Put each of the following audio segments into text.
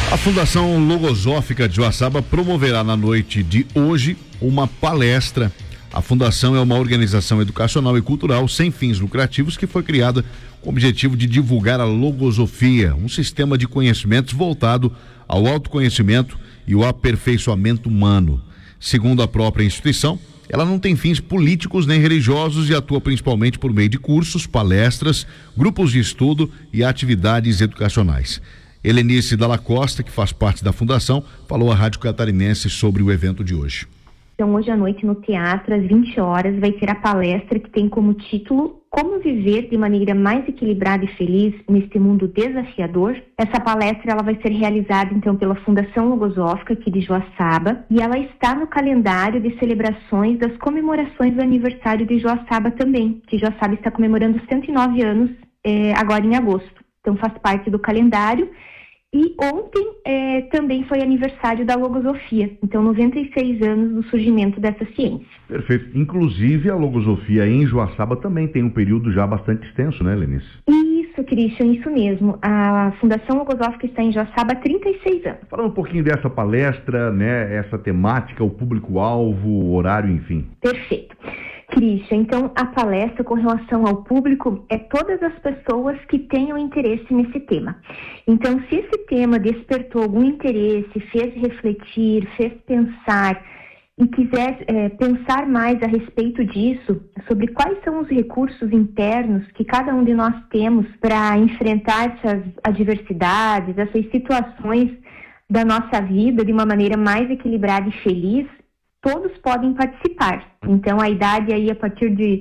A Fundação Logosófica de Joaçaba promoverá na noite de hoje uma palestra. A Fundação é uma organização educacional e cultural sem fins lucrativos que foi criada com o objetivo de divulgar a logosofia, um sistema de conhecimentos voltado ao autoconhecimento e o aperfeiçoamento humano. Segundo a própria instituição, ela não tem fins políticos nem religiosos e atua principalmente por meio de cursos, palestras, grupos de estudo e atividades educacionais. Helenice Dalla Costa, que faz parte da fundação, falou à Rádio Catarinense sobre o evento de hoje. Então, hoje à noite no teatro, às 20 horas, vai ter a palestra que tem como título Como Viver de Maneira Mais Equilibrada e Feliz neste Mundo Desafiador. Essa palestra ela vai ser realizada, então, pela Fundação Logosófica aqui de Joaçaba e ela está no calendário de celebrações das comemorações do aniversário de Joaçaba também, que Joaçaba está comemorando 109 anos agora em agosto. Então, faz parte do calendário. E ontem também foi aniversário da logosofia, então 96 anos do surgimento dessa ciência. Perfeito. Inclusive a logosofia em Joaçaba também tem um período já bastante extenso, né, Helenice? Isso, Christian, isso mesmo. A Fundação Logosófica está em Joaçaba há 36 anos. Falando um pouquinho dessa palestra, né, essa temática, o público-alvo, o horário, enfim. Perfeito. Christian, então a palestra com relação ao público é todas as pessoas que tenham interesse nesse tema. Então, se esse tema despertou algum interesse, fez refletir, fez pensar e quiser pensar mais a respeito disso, sobre quais são os recursos internos que cada um de nós temos para enfrentar essas adversidades, essas situações da nossa vida de uma maneira mais equilibrada e feliz, todos podem participar. Então, a idade aí a partir de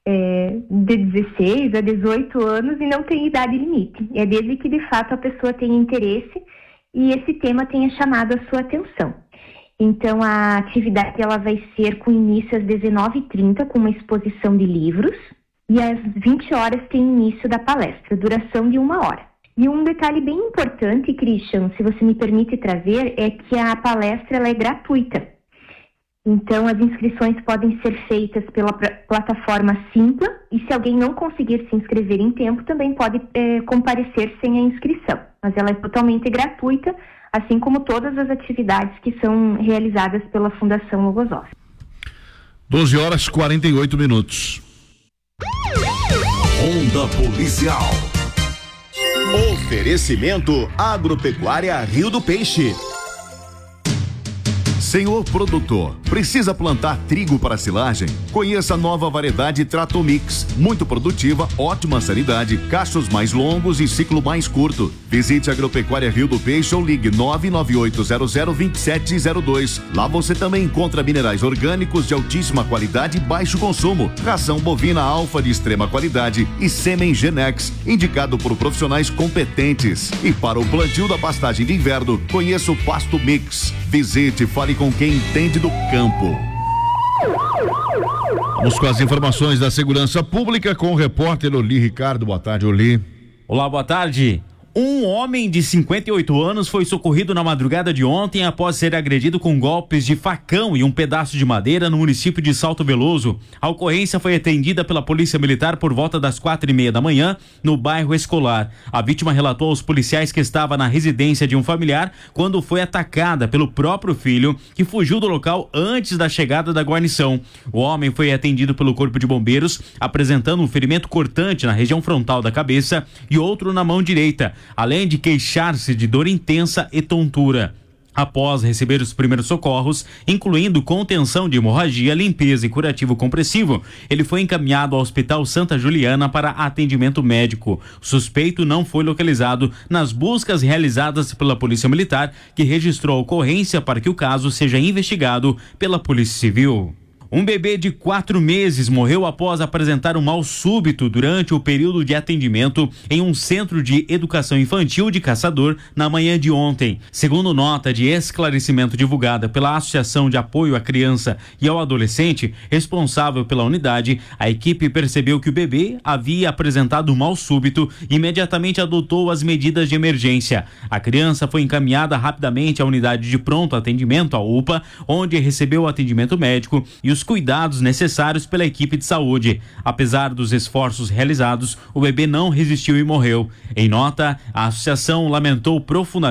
16 a 18 anos e não tem idade limite. É desde que, de fato, a pessoa tenha interesse e esse tema tenha chamado a sua atenção. Então, a atividade ela vai ser com início às 19h30, com uma exposição de livros, e às 20 horas tem início da palestra, duração de 1 hora. E um detalhe bem importante, Christian, se você me permite trazer, é que a palestra ela é gratuita. Então, as inscrições podem ser feitas pela plataforma Simpla e se alguém não conseguir se inscrever em tempo, também pode comparecer sem a inscrição. Mas ela é totalmente gratuita, assim como todas as atividades que são realizadas pela Fundação Logosófica. 12h48. Ronda Policial. Oferecimento Agropecuária Rio do Peixe. Senhor produtor, precisa plantar trigo para silagem? Conheça a nova variedade Tratomix, muito produtiva, ótima sanidade, cachos mais longos e ciclo mais curto. Visite a Agropecuária Rio do Peixe ou ligue 998002702. Lá você também encontra minerais orgânicos de altíssima qualidade e baixo consumo, ração bovina alfa de extrema qualidade e sêmen Genex, indicado por profissionais competentes. E para o plantio da pastagem de inverno, conheça o Pasto Mix. Visite, fale com quem entende do campo. Vamos com as informações da segurança pública com o repórter Oli Ricardo. Boa tarde, Oli. Olá, boa tarde. Um homem de 58 anos foi socorrido na madrugada de ontem após ser agredido com golpes de facão e um pedaço de madeira no município de Salto Veloso. A ocorrência foi atendida pela Polícia Militar por volta das 4h30 da manhã, no bairro Escolar. A vítima relatou aos policiais que estava na residência de um familiar quando foi atacada pelo próprio filho, que fugiu do local antes da chegada da guarnição. O homem foi atendido pelo Corpo de Bombeiros, apresentando um ferimento cortante na região frontal da cabeça e outro na mão direita, além de queixar-se de dor intensa e tontura. Após receber os primeiros socorros, incluindo contenção de hemorragia, limpeza e curativo compressivo, ele foi encaminhado ao Hospital Santa Juliana para atendimento médico. O suspeito não foi localizado nas buscas realizadas pela Polícia Militar, que registrou a ocorrência para que o caso seja investigado pela Polícia Civil. Um bebê de 4 meses morreu após apresentar um mal súbito durante o período de atendimento em um centro de educação infantil de Caçador na manhã de ontem. Segundo nota de esclarecimento divulgada pela Associação de Apoio à Criança e ao Adolescente, responsável pela unidade, a equipe percebeu que o bebê havia apresentado um mal súbito e imediatamente adotou as medidas de emergência. A criança foi encaminhada rapidamente à unidade de pronto atendimento, a UPA, onde recebeu o atendimento médico e os cuidados necessários pela equipe de saúde. Apesar dos esforços realizados, o bebê não resistiu e morreu. Em nota, a associação lamentou profundamente